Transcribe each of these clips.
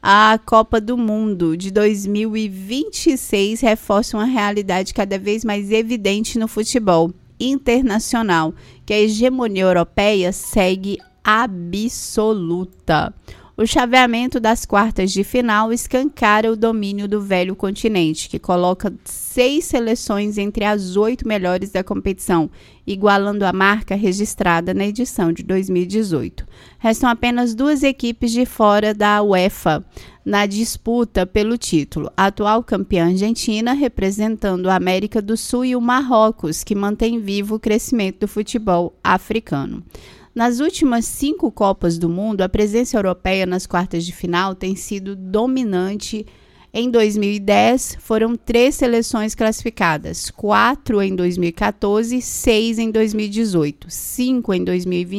A Copa do Mundo de 2026 reforça uma realidade cada vez mais evidente no futebol internacional, que a hegemonia europeia segue absoluta. O chaveamento das quartas de final escancara o domínio do velho continente, que coloca 6 seleções entre as 8 melhores da competição, igualando a marca registrada na edição de 2018. Restam apenas 2 equipes de fora da UEFA na disputa pelo título. A atual campeã Argentina, representando a América do Sul, e o Marrocos, que mantém vivo o crescimento do futebol africano. Nas últimas 5 Copas do Mundo, a presença europeia nas quartas de final tem sido dominante. Em 2010, foram 3 seleções classificadas, 4 em 2014, 6 em 2018, 5 em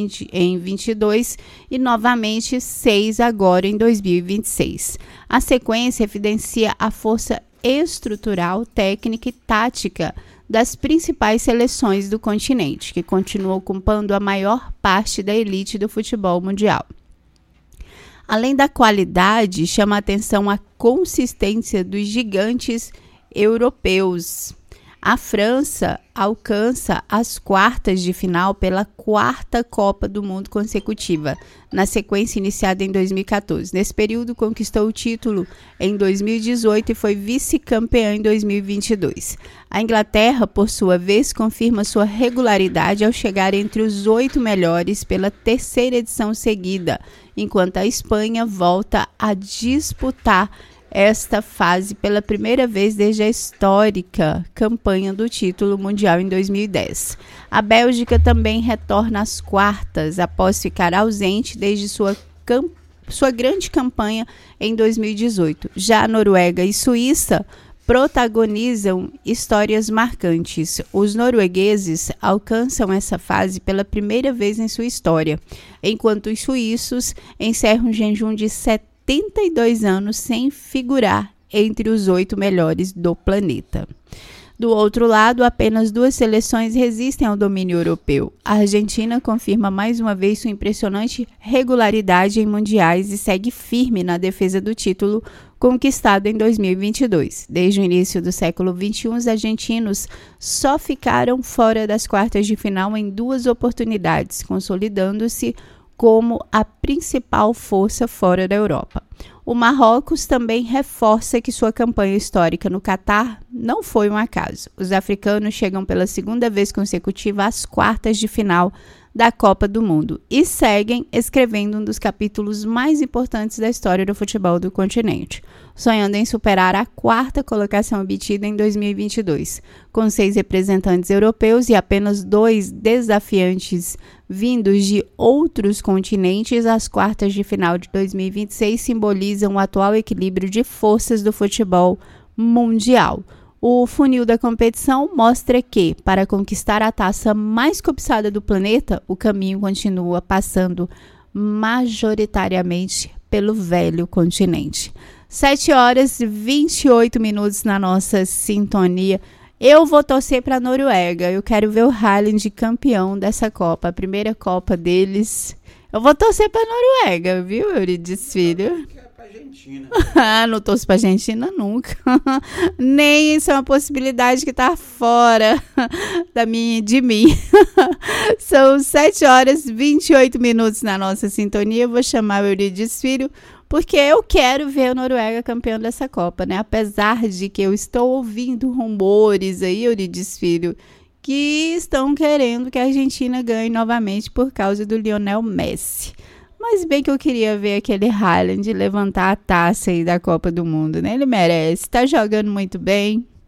2022 e, novamente, 6 agora em 2026. A sequência evidencia a força estrutural, técnica e tática das principais seleções do continente, que continuam ocupando a maior parte da elite do futebol mundial. Além da qualidade, chama a atenção a consistência dos gigantes europeus. A França alcança as quartas de final pela 4ª Copa do Mundo consecutiva, na sequência iniciada em 2014. Nesse período, conquistou o título em 2018 e foi vice-campeã em 2022. A Inglaterra, por sua vez, confirma sua regularidade ao chegar entre os 8 melhores pela 3ª edição seguida, enquanto a Espanha volta a disputar esta fase pela primeira vez desde a histórica campanha do título mundial em 2010. A Bélgica também retorna às quartas após ficar ausente desde sua grande campanha em 2018. Já a Noruega e Suíça protagonizam histórias marcantes. Os noruegueses alcançam essa fase pela primeira vez em sua história, enquanto os suíços encerram um jejum de 72 anos sem figurar entre os 8 melhores do planeta. Do outro lado, apenas 2 seleções resistem ao domínio europeu. A Argentina confirma mais uma vez sua impressionante regularidade em mundiais e segue firme na defesa do título conquistado em 2022. Desde o início do século XXI, os argentinos só ficaram fora das quartas de final em 2 oportunidades, consolidando-se como a principal força fora da Europa. O Marrocos também reforça que sua campanha histórica no Catar não foi um acaso. Os africanos chegam pela 2ª vez consecutiva às quartas de final da Copa do Mundo e seguem escrevendo um dos capítulos mais importantes da história do futebol do continente, sonhando em superar a 4ª colocação obtida em 2022. Com 6 representantes europeus e apenas 2 desafiantes vindos de outros continentes, as quartas de final de 2026 simbolizam o atual equilíbrio de forças do futebol mundial. O funil da competição mostra que, para conquistar a taça mais cobiçada do planeta, o caminho continua passando majoritariamente pelo velho continente. 7h28 na nossa sintonia. Eu vou torcer para a Noruega. Eu quero ver o Haaland campeão dessa Copa, a primeira Copa deles. Eu vou torcer para a Noruega, viu, Euridice Filho? Argentina. Não torço pra Argentina nunca. Nem isso é uma possibilidade que tá fora de mim. São 7h28 na nossa sintonia. Eu vou chamar o Euridice Filho, porque eu quero ver a Noruega campeã dessa Copa, né? Apesar de que eu estou ouvindo rumores aí, Euridice Filho, que estão querendo que a Argentina ganhe novamente por causa do Lionel Messi. Mas bem que eu queria ver aquele Haaland levantar a taça aí da Copa do Mundo, né? Ele merece, tá jogando muito bem.